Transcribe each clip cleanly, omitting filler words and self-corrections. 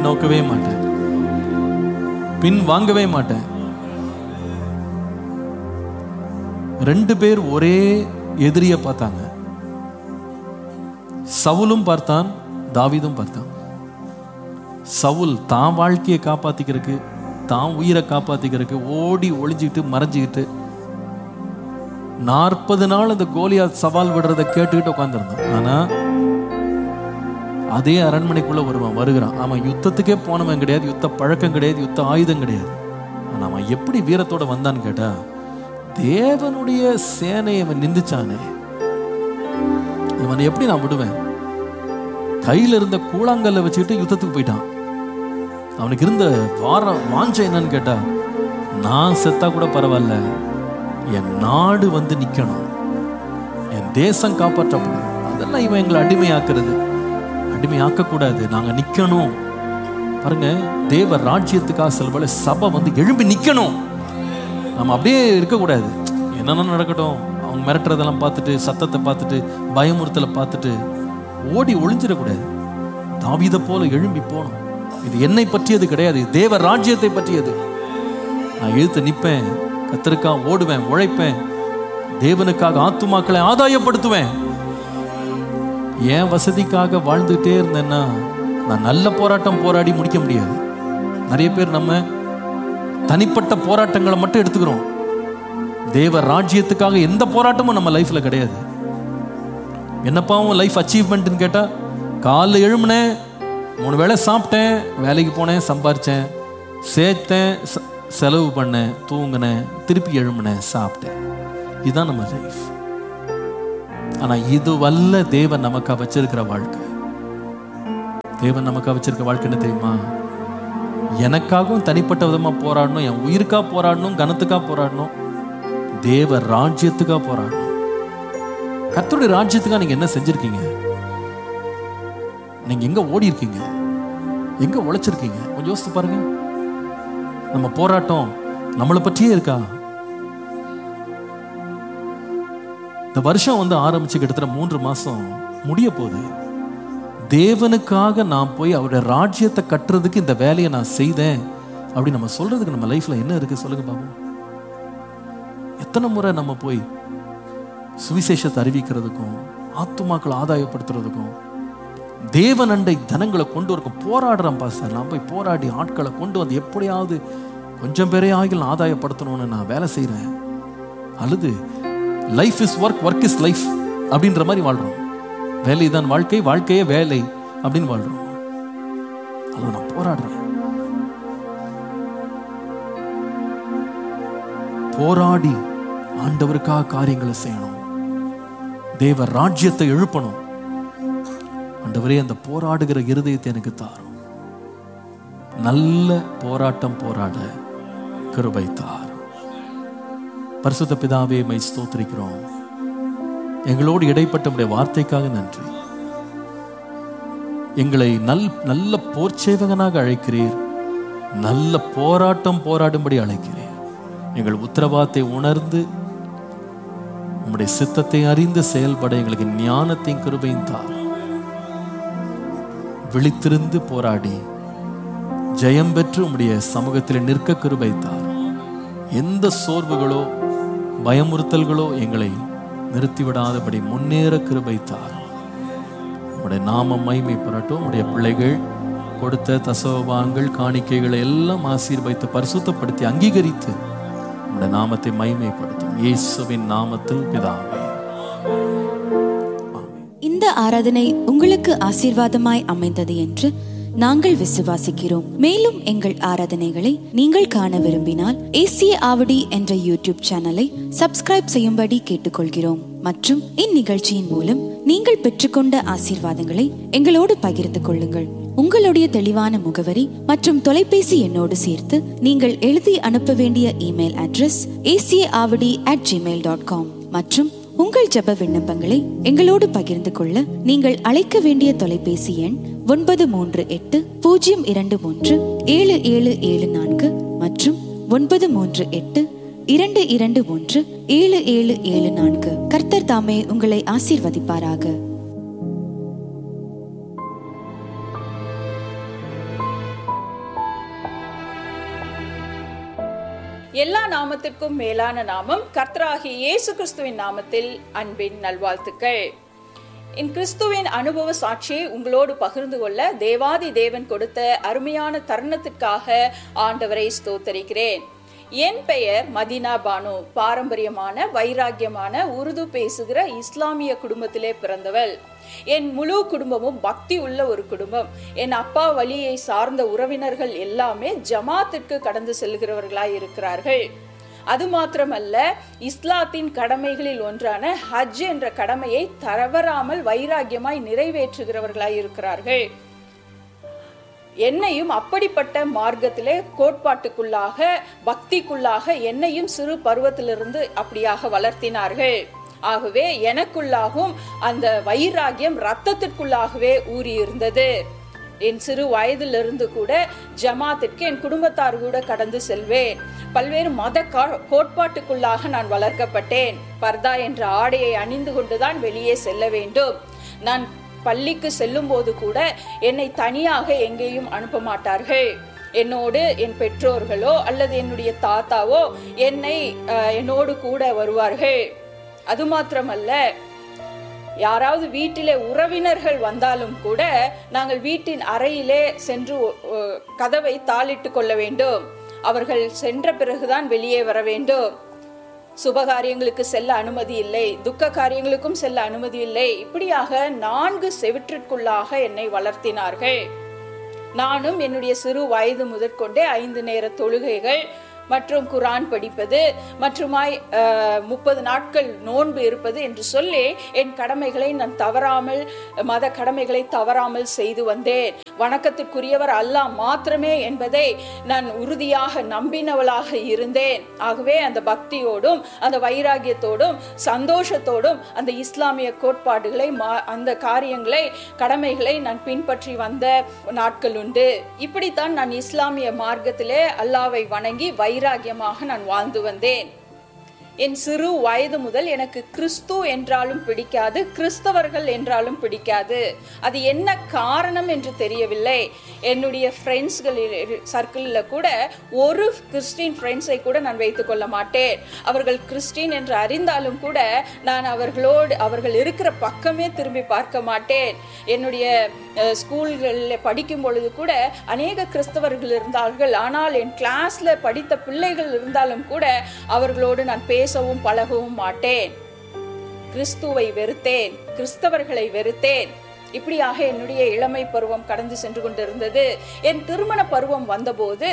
பின் நோக்கவே மாட்டேன், பின் வாங்கவே மாட்டேன். 2 பேர் ஒரே எதிரிய பார்த்தாங்க. சவுலும் பார்த்தான், தாவீதும் பார்த்தான். சவுல் தான் வாழ்க்கையை காப்பாத்திக்கிறதுக்கு, தான் உயிரை காப்பாத்திக்கிறதுக்கு ஓடி ஒளிஞ்சுக்கிட்டு மறைஞ்சுக்கிட்டு 40 நாள் அந்த கோலியாத் சவால் விடுறதை கேட்டுக்கிட்டு உட்காந்துருந்தான். ஆனா அதே அரண்மனைக்குள்ள வருகிறான். அவன் யுத்தத்துக்கே போனவன் கிடையாது, யுத்த பழக்கம் கிடையாது, யுத்த ஆயுதம் கிடையாது. ஆனா அவன் எப்படி வீரத்தோட வந்தான்னு கேட்டா, தேவனுடைய சேனையை அவன் நிந்திச்சானே, இவனை எப்படி நான் விடுவேன்? கையில இருந்த கூழாங்கல்ல வச்சுக்கிட்டு யுத்தத்துக்கு போயிட்டான். அவனுக்கு இருந்த வாஞ்சை என்னன்னு கேட்டா, நான் செத்தா கூட பரவாயில்ல, என் நாடு வந்து நிக்கணும், என் தேசம் காப்பாற்றப்படும். அதெல்லாம் இவன் எங்களை அடிமையாக்குறது, அடிமையாக்க கூடாது, நாங்க நிக்கணும். பாருங்க, தேவ ராஜ்யத்துக்காக சில சபை வந்து எழும்பி நிக்கணும். நம்ம அப்படியே இருக்கக்கூடாது. என்னென்ன நடக்கட்டும், அவங்க மிரட்டுறதெல்லாம் பார்த்துட்டு, சத்தத்தை பார்த்துட்டு, பயமுறுத்தலை பார்த்துட்டு ஓடி ஒளிஞ்சிடக்கூடாது. தாவீதை போல எழும்பி போகணும். இது என்னை பற்றியது கிடையாது, தேவ ராஜ்யத்தை பற்றியது. நான் எழுத்து நிற்பேன், கர்த்தருக்காக ஓடுவேன், உழைப்பேன், தேவனுக்காக ஆத்துமாக்களை ஆதாயப்படுத்துவேன். என் வசதிக்காக வாழ்ந்துகிட்டே இருந்தேன்னா நான் நல்ல போராட்டம் போராடி முடிக்க முடியாது. நிறைய பேர் நம்ம தனிப்பட்ட போராட்டங்களை மட்டும் எடுத்துக்கிறோம். தேவ ராஜ்யத்துக்காக எந்த போராட்டமும் நம்ம லைஃப்ல கிடையாது. என்னப்பாவும் லைஃப் அச்சீவ்மெண்ட்னு கேட்டா, காலைல எழும்பினேன், 3 வேளை சாப்பிட்டேன், வேலைக்கு போனேன், சம்பாரிச்சேன், சேர்த்தேன், செலவு பண்ணேன், தூங்கினேன், திருப்பி எழும்பினேன், சாப்பிட்டேன். இதுதான் நம்ம லைஃப். ஆனா இதுவல்ல தேவன் நமக்கா வச்சிருக்கிற வாழ்க்கை. தேவன் நமக்கா வச்சிருக்க வாழ்க்கை என்ன தெரியுமா? எனக்காகவும் தனிப்பட்ட விதமா போராடணும், என் உயிருக்கா போராடணும், கனத்துக்கா போராடணும், தேவ ராஜ்யத்துக்கா போராடணும். கர்த்தருடைய ராஜ்யத்துக்கா நீங்க என்ன செஞ்சிருக்கீங்க? நீங்க எங்க ஓடி இருக்கீங்க? எங்க உழைச்சிருக்கீங்க? கொஞ்சம் யோசித்து பாருங்க. நம்ம போராட்டம் நம்மளை பற்றியே இருக்கா? இந்த வருஷம் வந்து ஆரம்பிச்சு கிட்டத்தட்ட 3 மாசம் முடிய போகுது. தேவனுக்காக நான் போய் அவருடைய ராஜ்யத்தை கட்டுறதுக்கு இந்த வேலையை நான் செய்தேன் அப்படி நம்ம சொல்றதுக்கு நம்ம லைஃப்ல என்ன இருக்கு சொல்லுங்க பாப்போம். எத்தனை முறை நம்ம போய் சுவிசேஷத்தை அறிவிக்கிறதுக்கும், ஆத்துமாக்களை ஆதாயப்படுத்துறதுக்கும், தேவனண்டை தனங்களை கொண்டு வரக்கும் போராடுறேன் பாஸ்டர். நான் போய் போராடி ஆட்களை கொண்டு வந்து எப்படியாவது கொஞ்சம் பேரே ஆகிலும் ஆதாயப்படுத்தணும்னு நான் வேலை செய்யறேன். அல்லது life is work, work is life அப்படின்ற மாதிரி வாழ்றோம். வேலை தான் வாழ்க்கை, வாழ்க்கையே வேலை அப்படின்னு வாழ்றோம். அல்லது நான் போராடுறேன், போராடி ஆண்டவருக்காக காரியங்களை செய்யணும், தேவ ராஜ்யத்தை எழுப்பணும். ஆண்டவரே, அந்த போராடுகிற இருதயத்தை எனக்கு தாரும். நல்ல போராட்டம் போராட கிருபை தாரும். பரிசுத்த பிதாவே, மை ஸ்தோத்திரிக்கிறோம். எங்களோடு இடைப்பட்ட வார்த்தைக்காக நன்றி. எங்களை நல்ல போர்ச்சேவகனாக அழைக்கிறீர், நல்ல போராட்டம் போராடும்படி அழைக்கிறீர். எங்கள் உத்தரவாதத்தை உணர்ந்து உம்முடைய சித்தத்தை அறிந்து செயல்பட எங்களுக்கு ஞானத்தையும் கிருபையும் தாரும். விழித்திருந்து போராடி ஜெயம் பெற்று உம்முடைய சமூகத்தில் நிற்க கிருபை தாரும். எந்த சோர்வுகளோ பயமுறுத்தல்களோ எங்களை நிறுத்திவிடாதபடி முன்னேற கிருபை தாரும். உம்முடைய நாமம் மகிமைப்படட்டும். உம்முடைய பிள்ளைகள் கொடுத்த தசோபாங்கள் காணிக்கைகளை எல்லாம் ஆசீர்வதித்து பரிசுத்தப்படுத்தி அங்கீகரித்து உம்முடைய நாமத்தை மகிமைப்படுத்தும். இயேசுவின் நாமத்தில் பிதாவே. இந்த ஆராதனை உங்களுக்கு ஆசீர்வாதமாய் அமைந்தது என்று நாங்கள் விசுவாசிக்கிறோம். மேலும் எங்கள் ஆராதனைகளை நீங்கள் காண விரும்பினால் ஏசிய ஆவடி என்ற யூடியூப் சேனலை சப்ஸ்கிரைப் செய்யும்படி கேட்டுக்கொள்கிறோம். மற்றும் இந்நிகழ்ச்சியின் மூலம் நீங்கள் பெற்றுக்கொண்ட ஆசீர்வாதங்களை எங்களோடு பகிர்ந்து கொள்ளுங்கள். உங்களுடைய தெளிவான முகவரி மற்றும் தொலைபேசி எண்ணோடு சேர்த்து நீங்கள் எழுதி அனுப்ப வேண்டிய இமெயில் அட்ரஸ் asiaavadi@gmail.com. மற்றும் உங்கள் ஜெப விண்ணப்பங்களை எங்களோடு பகிர்ந்து கொள்ள நீங்கள் அழைக்க வேண்டிய தொலைபேசி எண் 938-021-7774 மற்றும் 938-221-7774. கர்த்தர் தாமே உங்களை ஆசீர்வதிப்பாராக. எல்லா நாமத்திற்கும் மேலான நாமம் கர்த்தராகிய இயேசு கிறிஸ்துவின் நாமத்தில் அன்பின் நல்வாழ்த்துக்கள். என் கிறிஸ்துவின் அனுபவ சாட்சியை உங்களோடு பகிர்ந்து கொள்ள தேவாதி தேவன் கொடுத்த அருமையான தருணத்திற்காக ஆண்டவரை ஸ்தோத்தரிக்கிறேன். என் பெயர் மதீனா பானு. பாரம்பரியமான வைராக்கியமான உருது பேசுகிற இஸ்லாமிய குடும்பத்திலே பிறந்தவள். என் முழு குடும்பமும் பக்தி உள்ள ஒரு குடும்பம். என் அப்பா வழியை சார்ந்த உறவினர்கள் எல்லாமே ஜமாத்திற்கு கடந்து செல்கிறவர்களாய் இருக்கிறார்கள். அது மாத்திரமல்ல, இஸ்லாத்தின் கடமைகளில் ஒன்றான ஹஜ் என்ற கடமையை தவறாமல் வைராக்கியமாய் நிறைவேற்றுகிறவர்களாய் இருக்கிறார்கள். என்னையும் அப்படிப்பட்ட மார்க்கத்திலே கோட்பாட்டுக்குள்ளாக பக்திக்குள்ளாக என்னையும் சிறு பருவத்திலிருந்து அப்படியாக வளர்த்தினார்கள். ஆகவே எனக்குள்ளாகவும் அந்த வைராக்கியம் இரத்தத்திற்குள்ளாகவே ஊறி இருந்தது. என் சிறு வயதிலிருந்து கூட ஜமாத்திற்கு என் குடும்பத்தார் கூட கடந்து செல்வேன். பல்வேறு மத கோட்பாட்டுக்குள்ளாக நான் வளர்க்கப்பட்டேன். பர்தா என்ற ஆடையை அணிந்து கொண்டுதான் வெளியே செல்ல வேண்டும். நான் பள்ளிக்கு செல்லும் போது கூட என்னை தனியாக எங்கேயும் அனுப்ப மாட்டார்கள். என்னோடு என் பெற்றோர்களோ அல்லது என்னுடைய தாத்தாவோ என்னோடு கூட வருவார்கள். அது மாத்திரமல்ல, யாராவது வீட்டிலே உறவினர்கள் வந்தாலும் கூட நாங்கள் வீட்டின் அறையிலே சென்று கதவை தாளிட்டு கொள்ள வேண்டும். அவர்கள் சென்ற பிறகுதான் வெளியே வர வேண்டும். சுபகாரியங்களுக்கு செல்ல அனுமதி இல்லை, துக்க காரியங்களுக்கும் செல்ல அனுமதி இல்லை. இப்படியாக 4 செவிற்றிற்குள்ளாக என்னை வளர்த்தினார்கள். நானும் என்னுடைய சிறு வயது முதற்கொண்டே 5 நேர தொழுகைகள் மற்றும் குரான் படிப்பது மற்றுமாய் 30 நாட்கள் நோன்பு இருப்பது என்று சொல்லி என் கடமைகளை நான் தவறாமல், மத கடமைகளை தவறாமல் செய்து வந்தேன். வணக்கத்திற்குரியவர் அல்லாஹ் மாத்திரமே என்பதை நான் உறுதியாக நம்பினவளாக இருந்தேன். ஆகவே அந்த பக்தியோடும் அந்த வைராகியத்தோடும் சந்தோஷத்தோடும் அந்த இஸ்லாமிய கோட்பாடுகளை அந்த காரியங்களை கடமைகளை நான் பின்பற்றி வந்த நாட்கள் உண்டு. இப்படித்தான் நான் இஸ்லாமிய மார்க்கத்திலே அல்லாஹ்வை வணங்கி வைராகியமாக நான் வாழ்ந்து வந்தேன். என் சிறு வயது முதல் எனக்கு கிறிஸ்து என்றாலும் பிடிக்காது, கிறிஸ்தவர்கள் என்றாலும் பிடிக்காது. அது என்ன காரணம் என்று தெரியவில்லை. என்னுடைய ஃப்ரெண்ட்ஸ்களில் சர்க்கிளில் கூட ஒரு கிறிஸ்டின் ஃப்ரெண்ட்ஸை கூட நான் வைத்துக் கொள்ள மாட்டேன். அவர்கள் கிறிஸ்டின் என்று அறிந்தாலும் கூட நான் அவர்கள் இருக்கிற பக்கமே திரும்பி பார்க்க மாட்டேன். என்னுடைய ஸ்கூல்களில் படிக்கும் பொழுது கூட அநேக கிறிஸ்தவர்கள் இருந்தார்கள். ஆனால் என் கிளாஸ்ல படித்த பிள்ளைகள் இருந்தாலும் கூட அவர்களோடு நான் பேசவும் பழகவும் மாட்டேன். கிறிஸ்துவை வெறுத்தேன், கிறிஸ்தவர்களை வெறுத்தேன். இப்படியாக என்னுடைய இளமை பருவம் கடந்து சென்று கொண்டிருந்தது. என் திருமண பருவம் வந்தபோது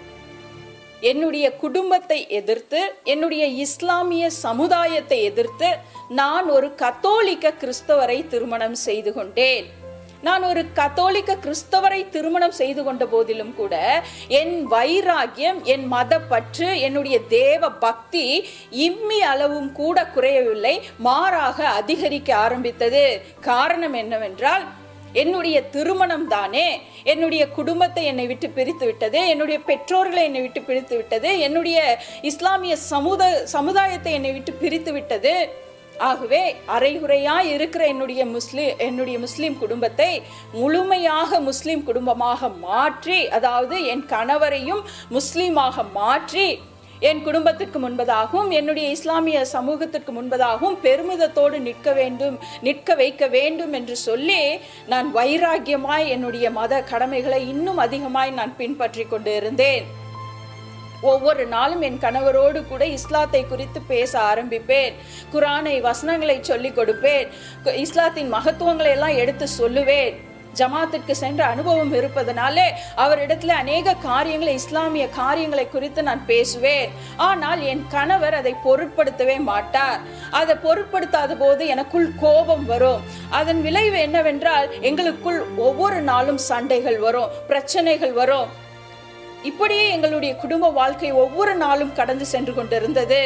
என்னுடைய குடும்பத்தை எதிர்த்து, என்னுடைய இஸ்லாமிய சமுதாயத்தை எதிர்த்து நான் ஒரு கத்தோலிக்க கிறிஸ்தவரை திருமணம் செய்து கொண்டேன். நான் ஒரு கத்தோலிக்க கிறிஸ்தவரை திருமணம் செய்து கொண்ட போதிலும் கூட என் வைராக்கியம், என் மத பற்று, என்னுடைய தேவ பக்தி இம்மி அளவும் கூட குறையவில்லை, மாறாக அதிகரிக்க ஆரம்பித்தது. காரணம் என்னவென்றால், என்னுடைய திருமணம் தானே என்னுடைய குடும்பத்தை என்னை விட்டு பிரித்து விட்டது, என்னுடைய பெற்றோர்களை என்னை விட்டு பிரித்து விட்டது, என்னுடைய இஸ்லாமிய சமுதாயத்தை என்னை விட்டு பிரித்து விட்டது. ஆகவே அரைகுறையாய் இருக்கிற என்னுடைய முஸ்லிம் குடும்பத்தை முழுமையாக முஸ்லிம் குடும்பமாக மாற்றி, அதாவது என் கணவரையும் முஸ்லீமாக மாற்றி என் குடும்பத்திற்கு முன்பதாகவும் என்னுடைய இஸ்லாமிய சமூகத்திற்கு முன்பதாகவும் பெருமிதத்தோடு நிற்க வைக்க வேண்டும் என்று சொல்லி நான் வைராக்கியமாய் என்னுடைய மத கடமைகளை இன்னும் அதிகமாய் நான் பின்பற்றி கொண்டு இருந்தேன். ஒவ்வொரு நாளும் என் கணவரோடு கூட இஸ்லாத்தை குறித்து பேச ஆரம்பிப்பேன். குரானை வசனங்களை சொல்லிக் கொடுப்பேன். இஸ்லாத்தின் மகத்துவங்களை எல்லாம் எடுத்து சொல்லுவேன். ஜமாத்திற்கு சென்ற அனுபவம் இருப்பதனாலே அவரிடத்துல அநேக காரியங்களை, இஸ்லாமிய காரியங்களை குறித்து நான் பேசுவேன். ஆனால் என் கணவர் அதை பொருட்படுத்தவே மாட்டார். அதை பொருட்படுத்தாத போது எனக்குள் கோபம் வரும். அதன் விளைவு என்னவென்றால், எங்களுக்குள் ஒவ்வொரு நாளும் சண்டைகள் வரும், பிரச்சனைகள் வரும். இப்படியே எங்களுடைய குடும்ப வாழ்க்கை ஒவ்வொரு நாளும் கடந்து சென்று கொண்டிருந்தது.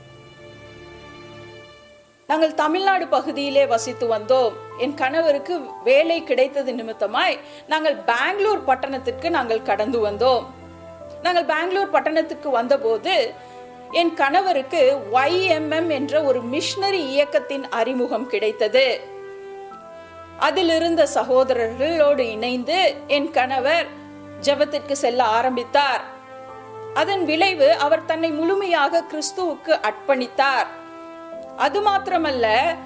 நாங்கள் தமிழ்நாடு பகுதியிலே வசித்து வந்தோம். என் கணவருக்கு வேலை கிடைத்தது நிமித்தமாய் நாங்கள் பெங்களூர் பட்டணத்திற்கு நாங்கள் கடந்து வந்தோம். நாங்கள் பெங்களூர் பட்டணத்துக்கு வந்தபோது என் கணவருக்கு YMM என்ற ஒரு மிஷனரி இயக்கத்தின் அறிமுகம் கிடைத்தது. அதிலிருந்த சகோதரர்களோடு இணைந்து என் கணவர் ஜெபத்திற்கு செல்ல ஆரம்பித்தார். அதன் விளைவு அவர் தன்னை முழுமையாக கிறிஸ்துவுக்கு அர்ப்பணித்தார். அது மாத்திரமல்ல,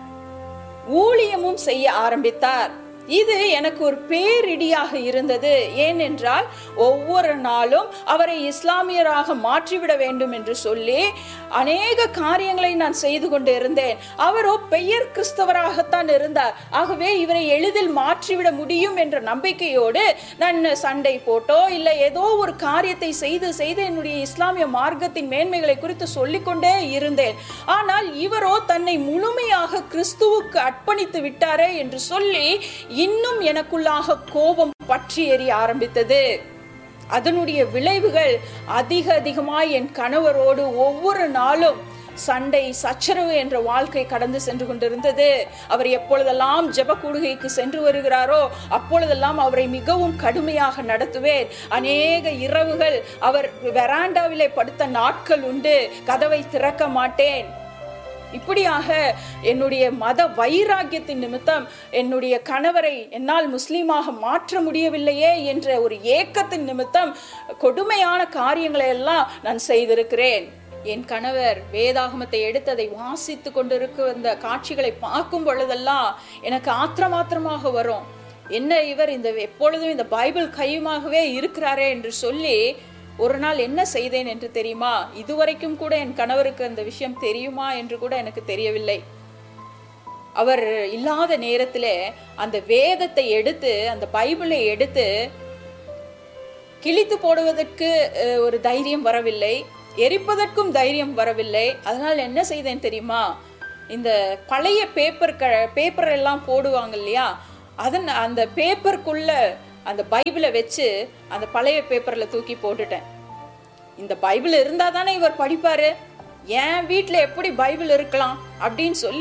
ஊழியமும் செய்ய ஆரம்பித்தார். இது எனக்கு ஒரு பேரிடியாக இருந்தது. ஏனென்றால் ஒவ்வொரு நாளும் அவரை இஸ்லாமியராக மாற்றிவிட வேண்டும் என்று சொல்லி அநேக காரியங்களை நான் செய்து கொண்டு இருந்தேன். அவரோ பெயர் கிறிஸ்தவராகத்தான் இருந்தார். ஆகவே இவரை எளிதில் மாற்றிவிட முடியும் என்ற நம்பிக்கையோடு நான் சண்டை போட்டோ இல்லை ஏதோ ஒரு காரியத்தை செய்து என்னுடைய இஸ்லாமிய மார்க்கத்தின் மேன்மைகளை குறித்து சொல்லிக்கொண்டே இருந்தேன். ஆனால் இவரோ தன்னை முழுமையாக கிறிஸ்துவுக்கு அர்ப்பணித்து விட்டாரே என்று சொல்லி இன்னும் எனக்குள்ளாக கோபம் பற்றி எரிய ஆரம்பித்தது. அதனுடைய விளைவுகள் அதிகமாய் என் கணவரோடு ஒவ்வொரு நாளும் சண்டை சச்சரவு என்ற வாழ்க்கை கடந்து சென்று கொண்டிருந்தது. அவர் எப்பொழுதெல்லாம் ஜெப கூடுகைக்கு சென்று வருகிறாரோ அப்பொழுதெல்லாம் அவரை மிகவும் கடுமையாக நடத்துவேன். அநேக இரவுகள் அவர் வெராண்டாவிலே படுத்த நாட்கள் உண்டு. கதவை திறக்க மாட்டேன். இப்படியாக என்னுடைய மத வைராக்கியத்தின் நிமித்தம் என்னுடைய கணவரை என்னால் முஸ்லீமாக மாற்ற முடியவில்லையே என்ற ஒரு ஏக்கத்தின் நிமித்தம் கொடுமையான காரியங்களை எல்லாம் நான் செய்திருக்கிறேன். என் கணவர் வேதாகமத்தை எடுத்து அதை வாசித்து கொண்டிருக்க அந்த காட்சிகளை பார்க்கும் பொழுதெல்லாம் எனக்கு ஆத்திரமாக வரும். என்ன இவர் எப்பொழுதும் இந்த பைபிள் கையுமாகவே இருக்கிறாரே என்று சொல்லி ஒரு நாள் என்ன செய்தேன் என்று தெரியுமா? இதுவரைக்கும் கூட என் கணவருக்கு அந்த விஷயம் தெரியுமா என்று கூட எனக்கு தெரியவில்லை. அவர் இல்லாத நேரத்திலே அந்த வேதத்தை எடுத்து, அந்த பைபிளை எடுத்து கிழித்து போடுவதற்கு ஒரு தைரியம் வரவில்லை, எரிப்பதற்கும் தைரியம் வரவில்லை. அதனால் என்ன செய்தேன் தெரியுமா? இந்த பழைய பேப்பர் எல்லாம் போடுவாங்க இல்லையா, அந்த பேப்பருக்குள்ள அந்த பைபிளை வச்சு அந்த பழைய பேப்பர்ல தூக்கி போட்டுட்டேன். இந்த பைபிள் இருந்தா தானே இவர் படிப்பாரு, என் வீட்டுல எப்படி பைபிள் இருக்கலாம் அப்படின்னு சொல்லி